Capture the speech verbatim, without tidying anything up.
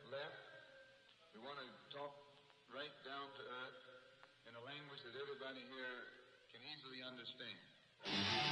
left. We want to talk right down to earth in a language that everybody here can easily understand.